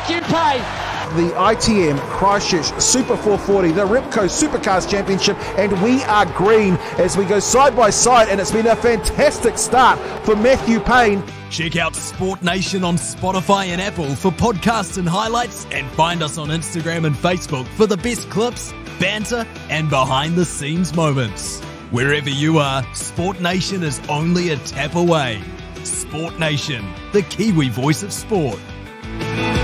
Matthew Payne. The ITM Christchurch Super 440, the Ripco Supercars Championship, and we are green as we go side by side, and it's been a fantastic start for Matthew Payne. Check out Sport Nation on Spotify and Apple for podcasts and highlights, and find us on Instagram and Facebook for the best clips, banter, and behind-the-scenes moments. Wherever you are, Sport Nation is only a tap away. Sport Nation, the Kiwi voice of sport.